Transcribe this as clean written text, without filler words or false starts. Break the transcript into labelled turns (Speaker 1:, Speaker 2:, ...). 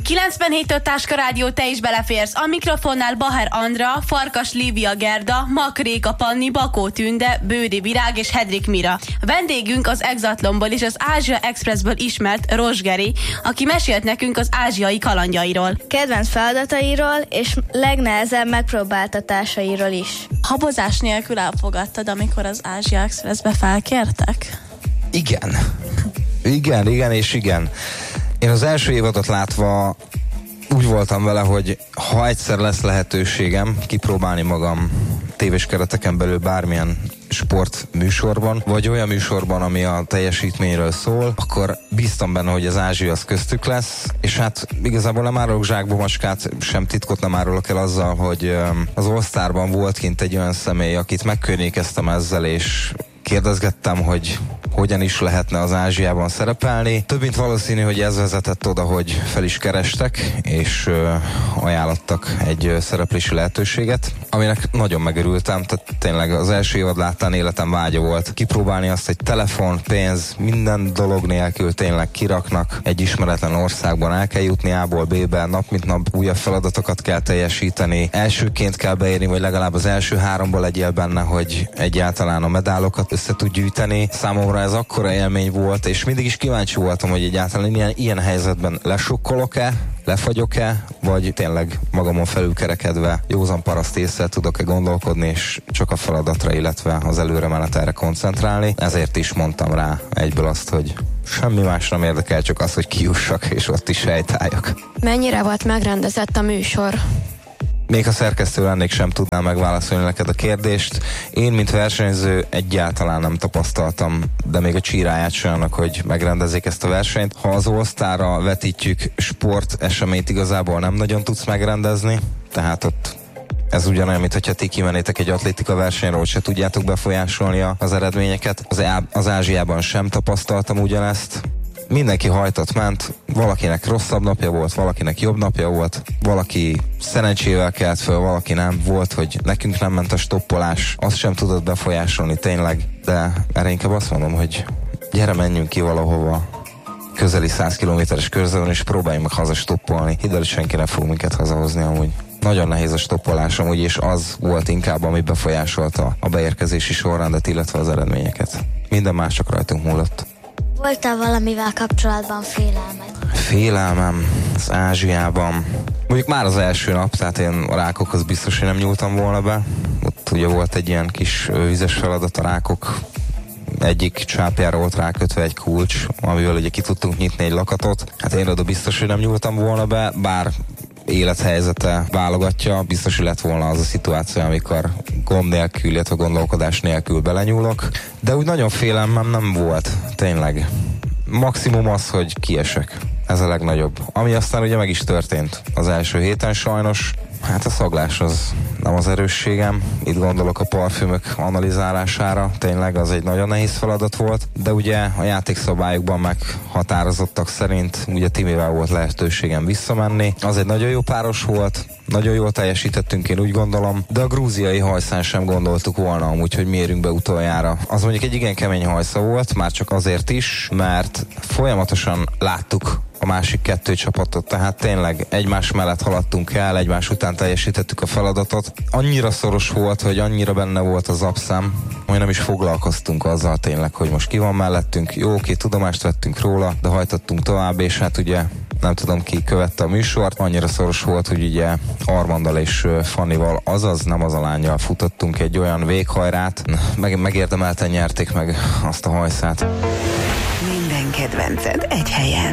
Speaker 1: 97 Táska Rádió, te is beleférsz. A mikrofonnál Baher Andra, Farkas Lívia Gerda, Makréka Panni, Bakó Tünde, Bődi Virág és Hedrik Mira. A vendégünk az Exatlonból és az Ázsia Expressből ismert Rozsgeri, aki mesélt nekünk az ázsiai kalandjairól.
Speaker 2: Kedvenc feladatairól és legnehezebb megpróbáltatásairól is.
Speaker 3: Habozás nélkül elfogadtad, amikor az Ázsia Expressbe felkértek?
Speaker 4: Igen. Igen. Én az első évadot látva úgy voltam vele, hogy ha egyszer lesz lehetőségem kipróbálni magam tévés kereteken belül bármilyen sportműsorban, vagy olyan műsorban, ami a teljesítményről szól, akkor bíztam benne, hogy az Ázsia az köztük lesz, és hát igazából nem árulok zsákba macskát, sem titkot nem árulok el azzal, hogy az All-Starban volt kint egy olyan személy, akit megkörnyékeztem ezzel, és kérdezgettem, hogy hogyan is lehetne az Ázsiában szerepelni. Több mint valószínű, hogy ez vezetett oda, hogy fel is kerestek, és ajánlottak egy szereplési lehetőséget, aminek nagyon megörültem, tehát tényleg az első évad láttán életem vágya volt kipróbálni azt, hogy telefon, pénz, minden dolog nélkül tényleg kiraknak egy ismeretlen országban, el kell jutni A-ból B-be, nap mint nap újabb feladatokat kell teljesíteni, elsőként kell beérni, vagy legalább az első 3-ból legyél benne, hogy egyáltalán a medálokat össze tud gyűjteni. Számomra ez akkora élmény volt, és mindig is kíváncsi voltam, hogy egyáltalán ilyen helyzetben lesokkolok-e, lefagyok-e, vagy tényleg magamon felülkerekedve józan paraszt ésszel tudok-e gondolkodni, és csak a feladatra, illetve az előremenetelre koncentrálni. Ezért is mondtam rá egyből azt, hogy semmi más nem érdekel, csak az, hogy kijussak, és ott is helytáljak.
Speaker 5: Mennyire volt megrendezett a műsor?
Speaker 4: Még a szerkesztő lennék, sem tudnám megválaszolni neked a kérdést. Én, mint versenyző, egyáltalán nem tapasztaltam, de még a csíráját sem annak, hogy megrendezzék ezt a versenyt. Ha az All-Starra vetítjük, sporteseményt igazából nem nagyon tudsz megrendezni, tehát ott ez ugyanolyan, mint hogyha ti kimennétek egy atlétika versenyre, hogy se tudjátok befolyásolni az eredményeket. Az Ázsiában sem tapasztaltam ugyanezt. Mindenki hajtott ment, valakinek rosszabb napja volt, valakinek jobb napja volt, valaki szerencsével kelt föl, valaki nem. Volt, hogy nekünk nem ment a stoppolás, azt sem tudod befolyásolni tényleg, de erre inkább azt mondom, hogy gyere, menjünk ki valahova közeli 100 kilométeres körzön, és próbáljunk meg hazastoppolni. Hidd el, senki nem fog minket hazahozni amúgy. Nagyon nehéz a stoppolás amúgy, és az volt inkább, ami befolyásolta a beérkezési sorrendet, illetve az eredményeket. Minden más csak rajtunk múlott.
Speaker 2: Volt-e valamivel kapcsolatban félelmed?
Speaker 4: Félelmem az Ázsiában. Mondjuk már az első nap, tehát én a rákokhoz biztos, hogy nem nyúltam volna be. Ott ugye volt egy ilyen kis vizes feladat, a rákok egyik csápjára volt rákötve egy kulcs, amivel ugye ki tudtunk nyitni egy lakatot. Hát én oda biztos, hogy nem nyúltam volna be, bár élethelyzete válogatja, biztos, hogy lett volna az a szituáció, amikor gond nélkül, illetve gondolkodás nélkül belenyúlok, de úgy nagyon félelmem nem volt, tényleg. Maximum az, hogy kiesek. Ez a legnagyobb. Ami aztán ugye meg is történt az első héten sajnos. Hát a szaglás az nem az erősségem. Itt gondolok a parfümök analizálására. Tényleg az egy nagyon nehéz feladat volt. De ugye a játékszabályokban meghatározottak szerint ugye Timivel volt lehetőségem visszamenni. Az egy nagyon jó páros volt. Nagyon jól teljesítettünk, én úgy gondolom, de a grúziai hajszán sem gondoltuk volna amúgy, hogy mérünk be utoljára. Az mondjuk egy igen kemény hajsza volt, már csak azért is, mert folyamatosan láttuk a másik 2 csapatot, tehát tényleg egymás mellett haladtunk el, egymás után teljesítettük a feladatot. Annyira szoros volt, hogy annyira benne volt az abszám, hogy nem is foglalkoztunk azzal tényleg, hogy most ki van mellettünk. Jó, oké, tudomást vettünk róla, de hajtottunk tovább, és hát ugye nem tudom, ki követte a műsort, annyira szoros volt, hogy ugye Armanddal és Fannival, azaz nem az a lánnyal futottunk egy olyan véghajrát, megérdemelten nyerték meg azt a hajszát.
Speaker 6: Minden kedvenced egy helyen.